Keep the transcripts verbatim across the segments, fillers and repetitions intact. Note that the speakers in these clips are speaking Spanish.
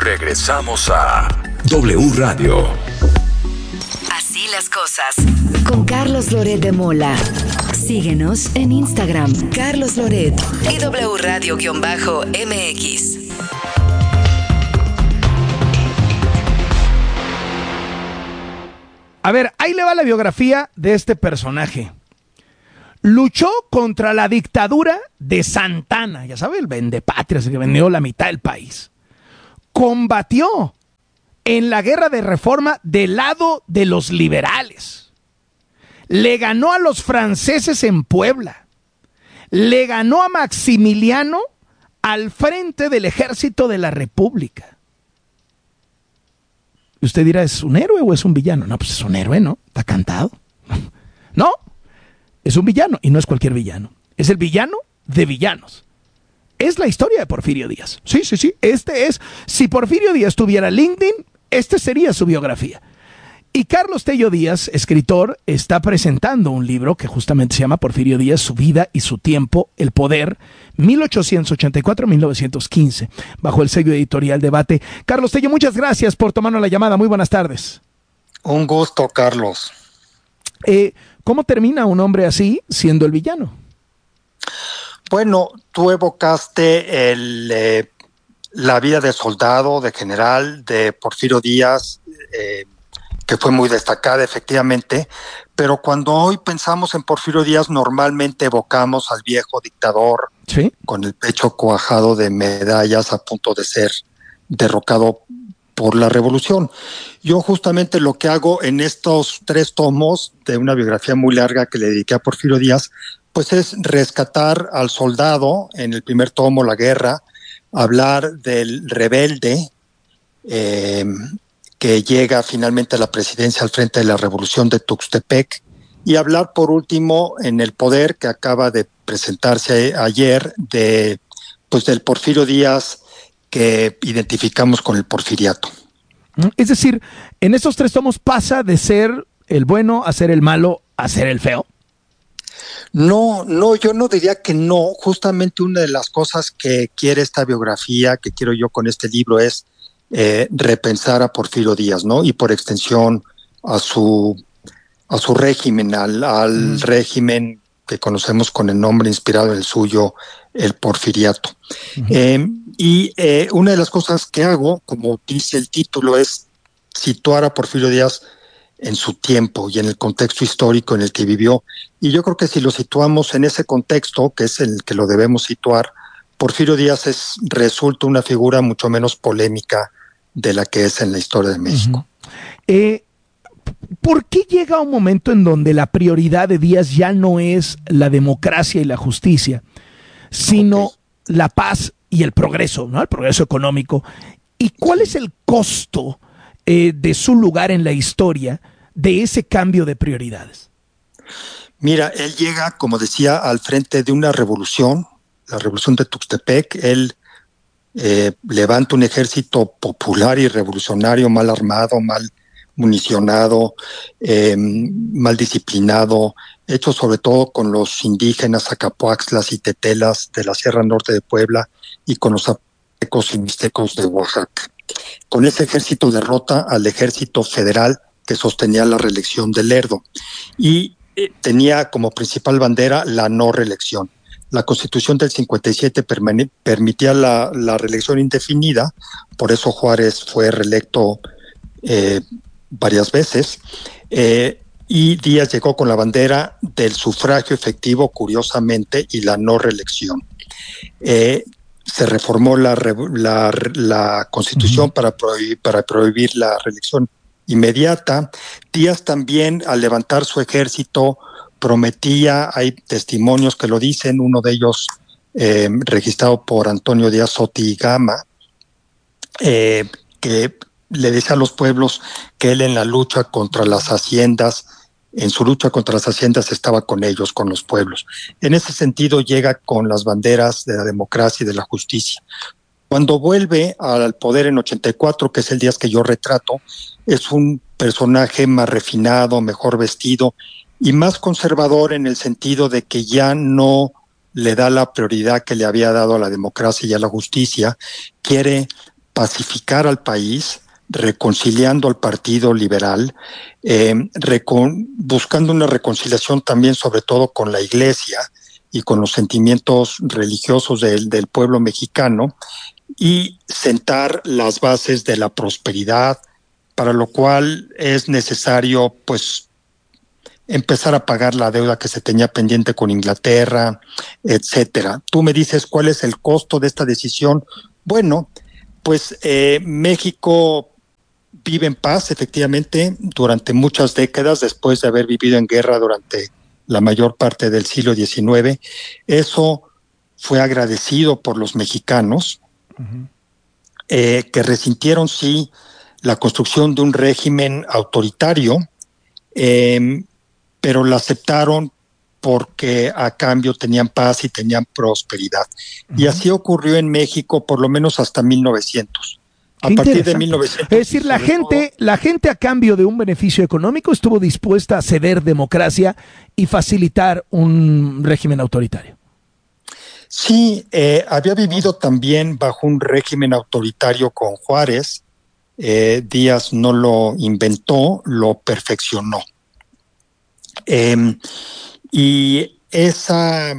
Regresamos a W Radio. Así las cosas. Con Carlos Loret de Mola. Síguenos en Instagram, Carlos Loret y W Radio-M X. A ver, ahí le va la biografía de este personaje. Luchó contra la dictadura de Santana, ya sabe, el vendepatrias que vendió la mitad del país. Combatió en la guerra de reforma del lado de los liberales. Le ganó a los franceses en Puebla. Le ganó a Maximiliano al frente del ejército de la República. Usted dirá, ¿es un héroe o es un villano? No, pues es un héroe, ¿no? Está cantado. No, es un villano y no es cualquier villano. Es el villano de villanos. Es la historia de Porfirio Díaz. Sí, sí, sí. Este es, si Porfirio Díaz tuviera LinkedIn, este sería su biografía. Y Carlos Tello Díaz, escritor, está presentando un libro que justamente se llama Porfirio Díaz, su vida y su tiempo, el poder, mil ochocientos ochenta y cuatro a mil novecientos quince, bajo el sello editorial Debate. Carlos Tello, muchas gracias por tomarnos la llamada. Muy buenas tardes. Un gusto, Carlos. Eh, ¿Cómo termina un hombre así siendo el villano? Bueno, tú evocaste el, eh, la vida de soldado, de general, de Porfirio Díaz, eh, que fue muy destacada efectivamente, pero cuando hoy pensamos en Porfirio Díaz normalmente evocamos al viejo dictador, ¿sí?, con el pecho cuajado de medallas a punto de ser derrocado por la revolución. Yo justamente lo que hago en estos tres tomos de una biografía muy larga que le dediqué a Porfirio Díaz, pues es rescatar al soldado en el primer tomo, La Guerra, hablar del rebelde, eh, que llega finalmente a la presidencia al frente de la revolución de Tuxtepec, y hablar por último en El Poder, que acaba de presentarse ayer, de pues del Porfirio Díaz que identificamos con el porfiriato. Es decir, en estos tres tomos pasa de ser el bueno a ser el malo a ser el feo. No, no, yo no diría que no. Justamente una de las cosas que quiere esta biografía, que quiero yo con este libro, es Eh, repensar a Porfirio Díaz, ¿no? Y por extensión a su a su régimen, al, al mm. régimen que conocemos con el nombre inspirado en el suyo, el porfiriato. Uh-huh. Eh, y eh, una de las cosas que hago, como dice el título, es situar a Porfirio Díaz en su tiempo y en el contexto histórico en el que vivió. Y yo creo que si lo situamos en ese contexto, que es el que lo debemos situar, Porfirio Díaz es, resulta una figura mucho menos polémica de la que es en la historia de México. Uh-huh. Eh, ¿Por qué llega un momento en donde la prioridad de Díaz ya no es la democracia y la justicia, sino okay. la paz y el progreso, ¿no? El progreso económico? ¿Y cuál es el costo eh, de su lugar en la historia de ese cambio de prioridades? Mira, él llega, como decía, al frente de una revolución, la revolución de Tuxtepec. Él Eh, levanta un ejército popular y revolucionario, mal armado, mal municionado, eh, mal disciplinado, hecho sobre todo con los indígenas Acapoaxtlas y Tetelas de la Sierra Norte de Puebla y con los zapotecos y mixtecos de Oaxaca. Con ese ejército derrota al ejército federal que sostenía la reelección de Lerdo y eh, tenía como principal bandera la no reelección. La Constitución del cincuenta y siete permane- permitía la, la reelección indefinida, por eso Juárez fue reelecto eh, varias veces, eh, y Díaz llegó con la bandera del sufragio efectivo, curiosamente, y la no reelección. Eh, se reformó la, la, la Constitución uh-huh. para, prohibir, para prohibir la reelección inmediata. Díaz también, al levantar su ejército, prometía, hay testimonios que lo dicen, uno de ellos eh, registrado por Antonio Díaz Sotti y Gama, eh, que le decía a los pueblos que él en la lucha contra las haciendas, en su lucha contra las haciendas estaba con ellos, con los pueblos. En ese sentido llega con las banderas de la democracia y de la justicia. Cuando vuelve al poder en ochenta y cuatro, que es el día que yo retrato, es un personaje más refinado, mejor vestido, y más conservador en el sentido de que ya no le da la prioridad que le había dado a la democracia y a la justicia, quiere pacificar al país, reconciliando al Partido Liberal, eh, recon- buscando una reconciliación también sobre todo con la Iglesia y con los sentimientos religiosos del, del pueblo mexicano, y sentar las bases de la prosperidad, para lo cual es necesario pues empezar a pagar la deuda que se tenía pendiente con Inglaterra, etcétera. Tú me dices cuál es el costo de esta decisión. Bueno, pues eh, México vive en paz, efectivamente, durante muchas décadas, después de haber vivido en guerra durante la mayor parte del siglo diecinueve. Eso fue agradecido por los mexicanos, uh-huh. eh, que resintieron, sí, la construcción de un régimen autoritario, eh, pero la aceptaron porque a cambio tenían paz y tenían prosperidad. Uh-huh. Y así ocurrió en México por lo menos hasta mil novecientos. A partir de mil novecientos. Es decir, la gente, todo, la gente a cambio de un beneficio económico estuvo dispuesta a ceder democracia y facilitar un régimen autoritario. Sí, eh, había vivido también bajo un régimen autoritario con Juárez. Eh, Díaz no lo inventó, lo perfeccionó. Eh, y esa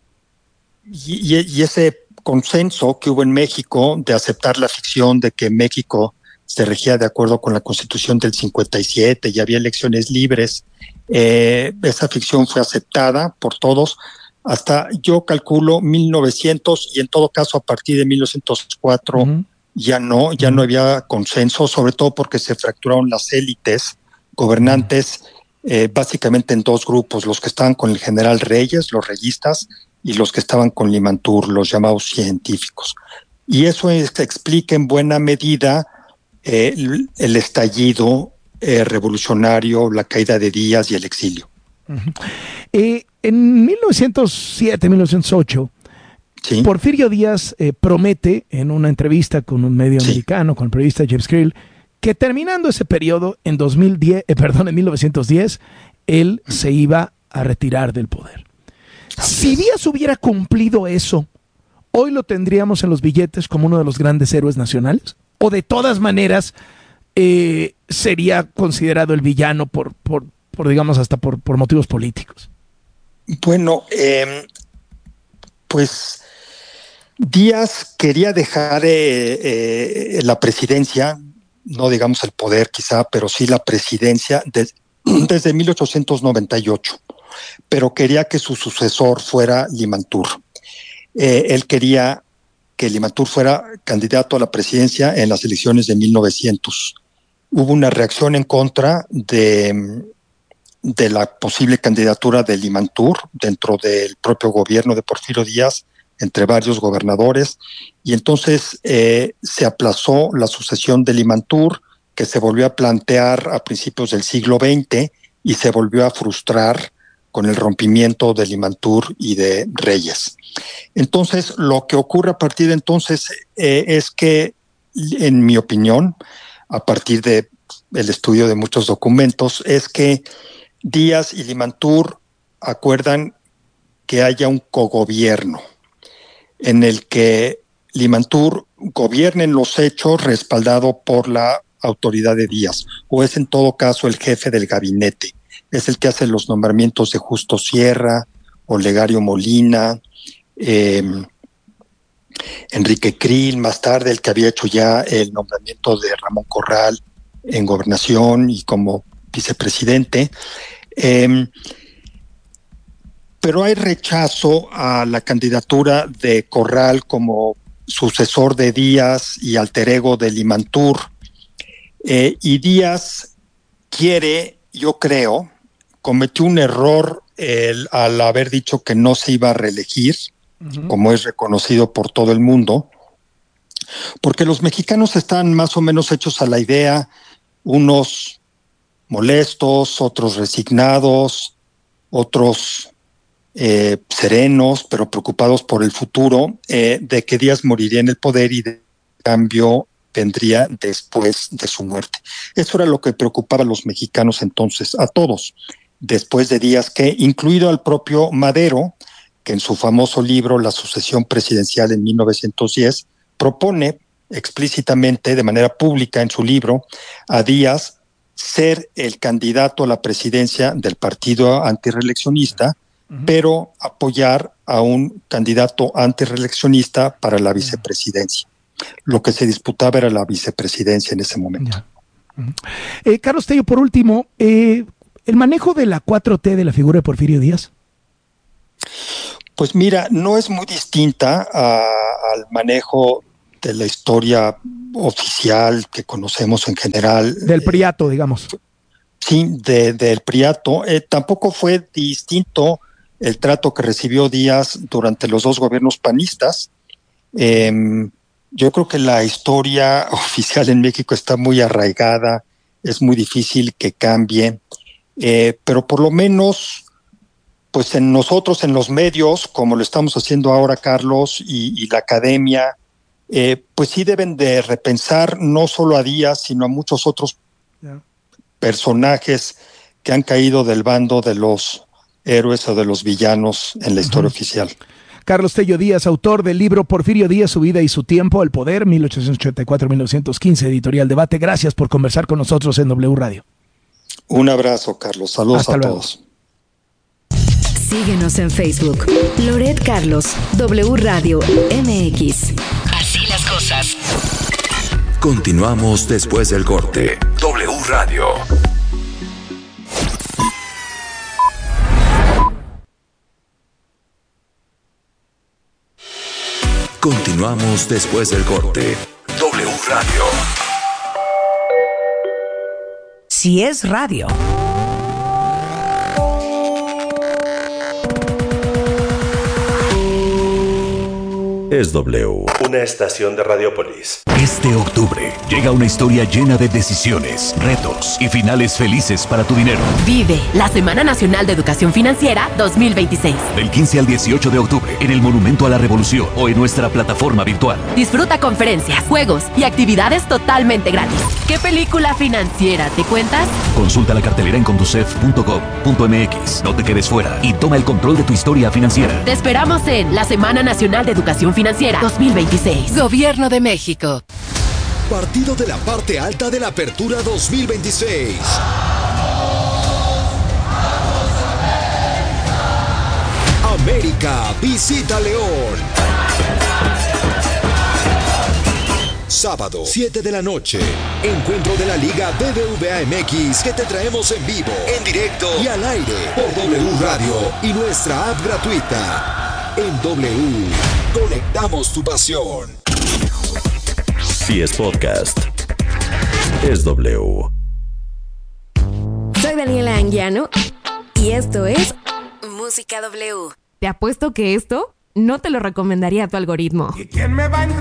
y, y ese consenso que hubo en México de aceptar la ficción de que México se regía de acuerdo con la Constitución del cincuenta y siete y había elecciones libres, eh, esa ficción fue aceptada por todos hasta, yo calculo, mil novecientos, y en todo caso a partir de mil novecientos cuatro uh-huh. ya no, ya uh-huh. no había consenso, sobre todo porque se fracturaron las élites gobernantes, uh-huh. eh, básicamente en dos grupos, los que estaban con el general Reyes, los reyistas, y los que estaban con Limantur, los llamados científicos. Y eso es, explica en buena medida eh, el, el estallido eh, revolucionario, la caída de Díaz y el exilio. Uh-huh. Eh, en mil novecientos siete, mil novecientos ocho, ¿sí? Porfirio Díaz eh, promete en una entrevista con un medio sí. americano, con el periodista James Krill, que terminando ese periodo, en dos mil diez, eh, perdón, en mil novecientos diez, él uh-huh. se iba a retirar del poder. Si Díaz hubiera cumplido eso, ¿hoy lo tendríamos en los billetes como uno de los grandes héroes nacionales? ¿O de todas maneras eh, sería considerado el villano por, por, por digamos, hasta por, por motivos políticos? Bueno, eh, pues Díaz quería dejar eh, eh, la presidencia, no digamos el poder quizá, pero sí la presidencia de, desde mil ochocientos noventa y ocho. Pero quería que su sucesor fuera Limantur. Eh, él quería que Limantur fuera candidato a la presidencia en las elecciones de mil novecientos. Hubo una reacción en contra de, de la posible candidatura de Limantur dentro del propio gobierno de Porfirio Díaz, entre varios gobernadores, y entonces eh, se aplazó la sucesión de Limantur, que se volvió a plantear a principios del siglo veinte y se volvió a frustrar con el rompimiento de Limantur y de Reyes. Entonces, lo que ocurre a partir de entonces eh, es que, en mi opinión, a partir de el estudio de muchos documentos, es que Díaz y Limantur acuerdan que haya un cogobierno en el que Limantur gobierne en los hechos respaldado por la autoridad de Díaz, o es en todo caso el jefe del gabinete. Es el que hace los nombramientos de Justo Sierra, Olegario Molina, eh, Enrique Krill, más tarde el que había hecho ya el nombramiento de Ramón Corral en gobernación y como vicepresidente. Eh, pero hay rechazo a la candidatura de Corral como sucesor de Díaz y alter ego de Limantur. Eh, y Díaz quiere, yo creo, cometió un error el, al haber dicho que no se iba a reelegir, uh-huh. como es reconocido por todo el mundo, porque los mexicanos están más o menos hechos a la idea, unos molestos, otros resignados, otros eh, serenos, pero preocupados por el futuro, eh, de que Díaz moriría en el poder y de cambio vendría después de su muerte. Eso era lo que preocupaba a los mexicanos entonces, a todos, después de Díaz, que incluido al propio Madero, que en su famoso libro La sucesión presidencial en mil novecientos diez propone explícitamente, de manera pública en su libro, a Díaz ser el candidato a la presidencia del partido antirreeleccionista, uh-huh. pero apoyar a un candidato antirreeleccionista para la vicepresidencia. Lo que se disputaba era la vicepresidencia en ese momento. Yeah. Uh-huh. Eh, Carlos Tello, por último, eh, ¿el manejo de la cuatro T de la figura de Porfirio Díaz? Pues mira, no es muy distinta a, al manejo de la historia oficial que conocemos en general. Del priato, digamos. Sí, de, del priato. Eh, tampoco fue distinto el trato que recibió Díaz durante los dos gobiernos panistas. Eh, yo creo que la historia oficial en México está muy arraigada, es muy difícil que cambie, eh, pero por lo menos... pues en nosotros, en los medios, como lo estamos haciendo ahora, Carlos, y, y la academia, eh, pues sí deben de repensar no solo a Díaz, sino a muchos otros yeah. personajes que han caído del bando de los héroes o de los villanos en la historia uh-huh. oficial. Carlos Tello Díaz, autor del libro Porfirio Díaz, su vida y su tiempo, El Poder, mil ochocientos ochenta y cuatro a mil novecientos quince, editorial Debate. Gracias por conversar con nosotros en W Radio. Un abrazo, Carlos. Saludos Hasta a luego. todos. Síguenos en Facebook, Loret Carlos, W Radio M X. Así las cosas. Continuamos después del corte. W Radio. Continuamos después del corte. W Radio. Si es radio. Es W. Una estación de Radiopolis. Este octubre llega una historia llena de decisiones, retos y finales felices para tu dinero. Vive la Semana Nacional de Educación Financiera dos mil veintiséis. Del quince al dieciocho de octubre en el Monumento a la Revolución o en nuestra plataforma virtual. Disfruta conferencias, juegos y actividades totalmente gratis. ¿Qué película financiera te cuentas? Consulta la cartelera en conducef punto gov punto m x. No te quedes fuera y toma el control de tu historia financiera. Te esperamos en la Semana Nacional de Educación Financiera dos mil veintiséis. Gobierno de México. Partido de la parte alta de la Apertura dos mil veintiséis. América visita León. Sábado, siete de la noche. Encuentro de la Liga B B V A M X que te traemos en vivo, en directo y al aire por W Radio y nuestra app gratuita. En W, conectamos tu pasión. Si es podcast, es W. Soy Daniela Anguiano y esto es Música W. Te apuesto que esto no te lo recomendaría a tu algoritmo. ¿Y quién me va a